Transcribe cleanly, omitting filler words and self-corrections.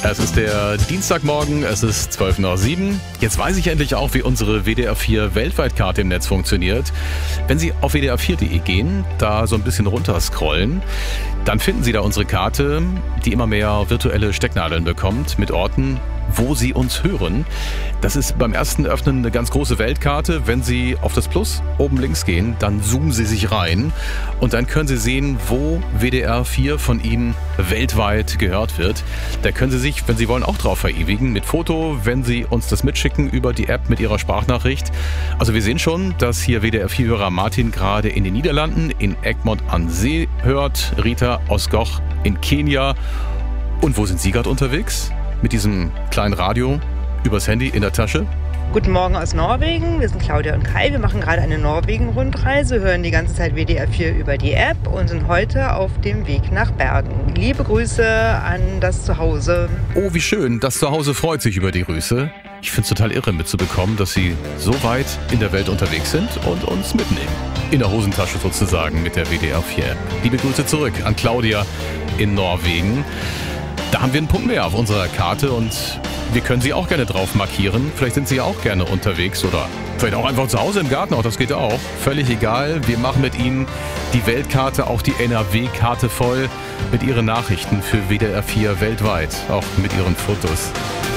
Es ist der Dienstagmorgen, es ist 12:07 Uhr. Jetzt weiß ich endlich auch, wie unsere WDR 4 Weltweitkarte im Netz funktioniert. Wenn Sie auf wdr4.de gehen, da so ein bisschen runterscrollen, dann finden Sie da unsere Karte, die immer mehr virtuelle Stecknadeln bekommt mit Orten, wo Sie uns hören. Das ist beim ersten Öffnen eine ganz große Weltkarte. Wenn Sie auf das Plus oben links gehen, dann zoomen Sie sich rein und dann können Sie sehen, wo WDR 4 von Ihnen weltweit gehört wird. Da können Sie sich, wenn Sie wollen, auch drauf verewigen mit Foto, wenn Sie uns das mitschicken über die App mit Ihrer Sprachnachricht. Also wir sehen schon, dass hier WDR 4-Hörer Martin gerade in den Niederlanden, in Egmont an See hört, Rita aus Goch in Kenia. Und wo sind Sie gerade unterwegs? Mit diesem kleinen Radio übers Handy in der Tasche? Guten Morgen aus Norwegen, wir sind Claudia und Kai, wir machen gerade eine Norwegen-Rundreise, hören die ganze Zeit WDR 4 über die App und sind heute auf dem Weg nach Bergen. Liebe Grüße an das Zuhause. Oh, wie schön, das Zuhause freut sich über die Grüße. Ich finde es total irre mitzubekommen, dass Sie so weit in der Welt unterwegs sind und uns mitnehmen. In der Hosentasche sozusagen mit der WDR 4 App. Liebe Grüße zurück an Claudia in Norwegen. Da haben wir einen Punkt mehr auf unserer Karte und wir können Sie auch gerne drauf markieren. Vielleicht sind Sie auch gerne unterwegs oder vielleicht auch einfach zu Hause im Garten, auch das geht auch. Völlig egal, wir machen mit Ihnen die Weltkarte, auch die NRW-Karte voll mit Ihren Nachrichten für WDR 4 weltweit, auch mit Ihren Fotos.